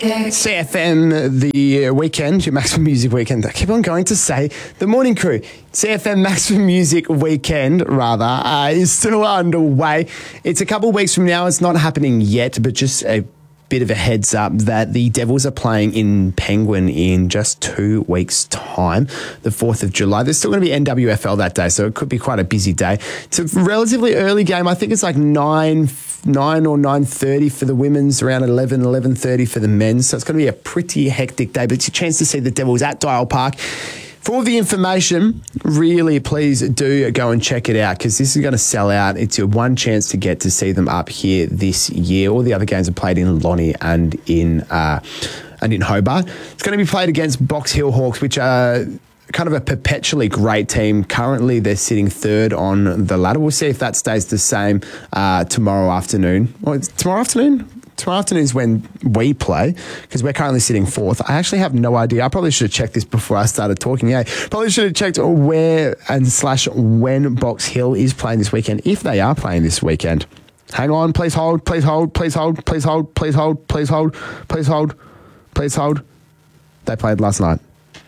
CFM, the weekend, your Maximum Music Weekend. I keep on going to say the morning crew. CFM Maximum Music Weekend, rather, is still underway. It's a couple of weeks from now. It's not happening yet, but just a bit of a heads up that the Devils are playing in Penguin in just 2 weeks' time, the 4th of July. There's still going to be NWFL that day, so it could be quite a busy day. It's a relatively early game. I think it's like 9 or 9:30 for the women's, around 11:30 for the men's. So it's going to be a pretty hectic day, but it's a chance to see the Devils at Dial Park. For all the information, really, please do go and check it out because this is going to sell out. It's your one chance to get to see them up here this year. All the other games are played in Lonnie and in Hobart. It's going to be played against Box Hill Hawks, which are kind of a perpetually great team. Currently, they're sitting third on the ladder. We'll see if that stays the same tomorrow afternoon. Tomorrow afternoon? Tomorrow afternoon is when we play because we're currently sitting fourth. I actually have no idea. I probably should have checked this before I started talking. Yeah, probably should have checked where and / when Box Hill is playing this weekend, if they are playing this weekend. Hang on, please hold, please hold, please hold, please hold, please hold, please hold, please hold, please hold. They played last night.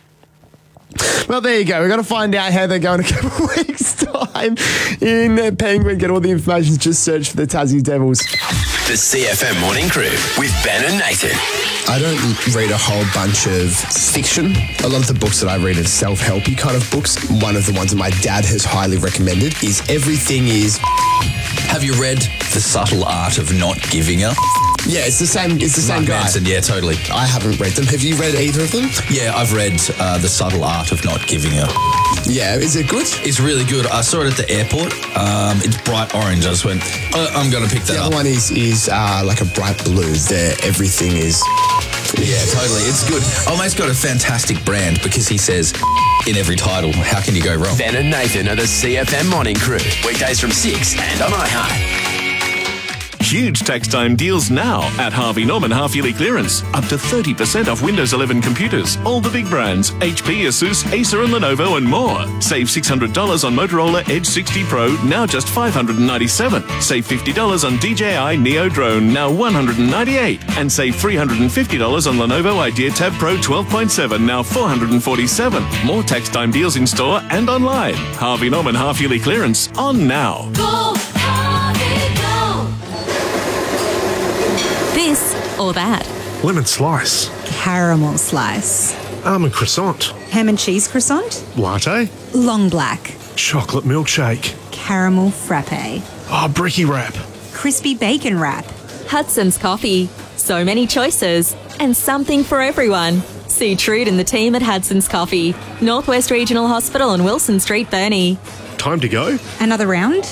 Well, there you go. We're going to find out how they're going in a couple of weeks' time in Penguin. Get all the information. Just search for the Tassie Devils. The CFM Morning Crew with Ben and Nathan. I don't read a whole bunch of fiction. A lot of the books that I read are self-helpy kind of books. One of the ones that my dad has highly recommended is Everything Is... Have you read The Subtle Art of Not Giving Up? Yeah, it's the same Mark guy. Manson, yeah, totally. I haven't read them. Have you read either of them? Yeah, I've read The Subtle Art of Not Giving Up. Yeah, is it good? It's really good. I saw it at the airport. It's bright orange. I just went, I'm going to pick that up. The other one is like a bright blue. There, Everything Is... Yeah, totally. It's good. Almost got a fantastic brand because he says in every title, how can you go wrong? Ben and Nathan are the CFM Morning Crew. Weekdays from 6 and on iHeart. Huge tax time deals now at Harvey Norman half-yearly clearance. Up to 30% off Windows 11 computers. All the big brands, HP, Asus, Acer and Lenovo and more. Save $600 on Motorola Edge 60 Pro, now just $597. Save $50 on DJI Neo Drone, now $198. And save $350 on Lenovo Idea Tab Pro 12.7, now $447. More tax time deals in store and online. Harvey Norman half-yearly clearance on now. Go, Harvey, go. This or that. Lemon slice. Caramel slice. Almond croissant. Ham and cheese croissant. Latte. Long black. Chocolate milkshake. Caramel frappe. Oh, bricky wrap. Crispy bacon wrap. Hudson's Coffee. So many choices and something for everyone. See Trude and the team at Hudson's Coffee. Northwest Regional Hospital on Wilson Street, Burnie. Time to go? Another round?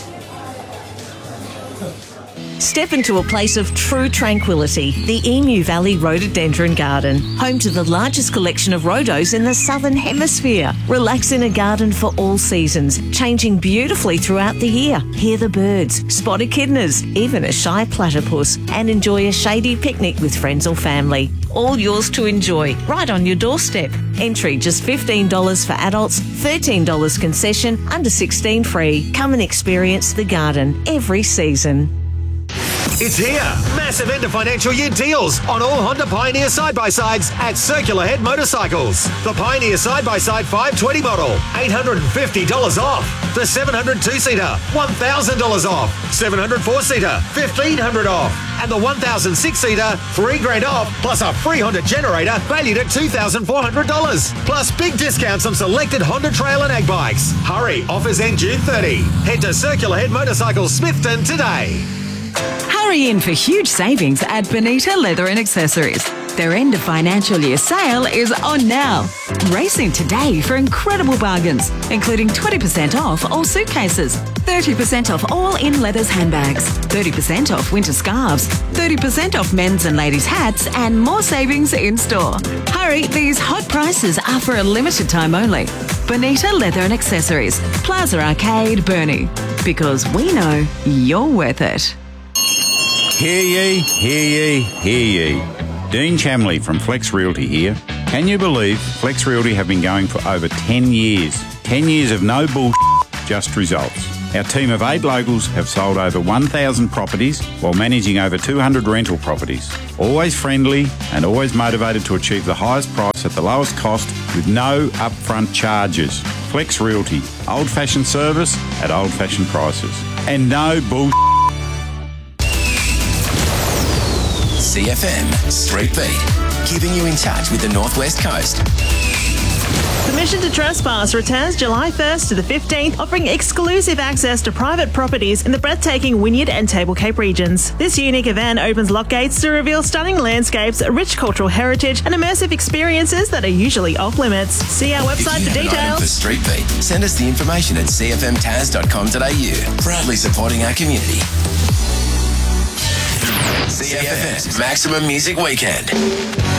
Step into a place of true tranquility, the Emu Valley Rhododendron Garden, home to the largest collection of rhodos in the Southern Hemisphere. Relax in a garden for all seasons, changing beautifully throughout the year. Hear the birds, spot echidnas, even a shy platypus, and enjoy a shady picnic with friends or family. All yours to enjoy, right on your doorstep. Entry just $15 for adults, $13 concession, under 16 free. Come and experience the garden every season. It's here. Massive end of financial year deals on all Honda Pioneer side-by-sides at Circular Head Motorcycles. The Pioneer side-by-side 520 model, $850 off. The 700 2-seater, $1,000 off. 700 4-seater, $1,500 off. And the 1,000 6-seater, $3,000 off, plus a free Honda generator valued at $2,400. Plus big discounts on selected Honda Trail and Ag bikes. Hurry, offers end June 30. Head to Circular Head Motorcycles Smithton today. Hurry in for huge savings at Bonita Leather and Accessories. Their end of financial year sale is on now. Race in today for incredible bargains, including 20% off all suitcases, 30% off all in leathers handbags, 30% off winter scarves, 30% off men's and ladies' hats, and more savings in store. Hurry, these hot prices are for a limited time only. Bonita Leather and Accessories, Plaza Arcade, Burnie. Because we know you're worth it. Hear ye, hear ye, hear ye. Dean Chamley from Flex Realty here. Can you believe Flex Realty have been going for over 10 years? 10 years of no bullshit, just results. Our team of 8 locals have sold over 1,000 properties while managing over 200 rental properties. Always friendly and always motivated to achieve the highest price at the lowest cost with no upfront charges. Flex Realty, old-fashioned service at old-fashioned prices. And no bull. CFM Street Beat, keeping you in touch with the Northwest Coast. Permission to Trespass returns July 1st to the 15th, offering exclusive access to private properties in the breathtaking Wynyard and Table Cape regions. This unique event opens lock gates to reveal stunning landscapes, rich cultural heritage, and immersive experiences that are usually off limits. See our website for details. For Street Beat, send us the information at cfmtaz.com.au. Proudly supporting our community. CFM's Maximum Music Weekend.